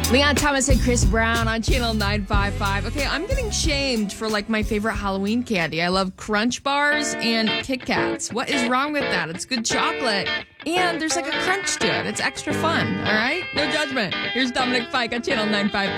Leon Thomas and Chris Brown on Channel 955. Okay, I'm getting shamed for like my favorite Halloween candy. I love Crunch Bars and Kit Kats. What is wrong with that? It's good chocolate and there's like a crunch to it. It's extra fun, all right? No judgment. Here's Dominic Fike on Channel 955.